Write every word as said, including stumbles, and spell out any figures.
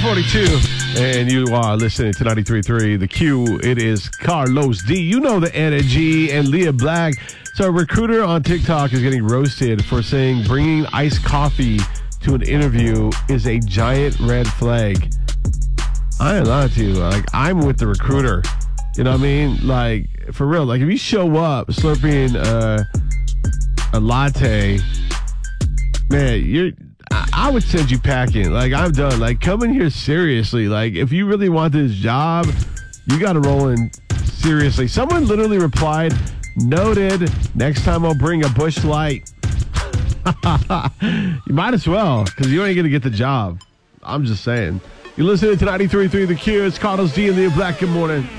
forty-two, and you are listening to ninety-three point three The Q. It is Carlos D. You know the energy, and Leah Black. So a recruiter on TikTok is getting roasted for saying bringing iced coffee to an interview is a giant red flag. I ain't lying to you. Like, I'm with the recruiter. You know what I mean? Like, for real. Like, if you show up slurping uh, a latte, man, you're... I would send you packing. Like, I'm done. Like, come in here seriously. Like, if you really want this job, you got to roll in seriously. Someone literally replied, noted, next time I'll bring a Busch Light. You might as well, because you ain't going to get the job. I'm just saying. You're listening to ninety-three point three The Q. It's Carlos D and Leah Black. Good morning.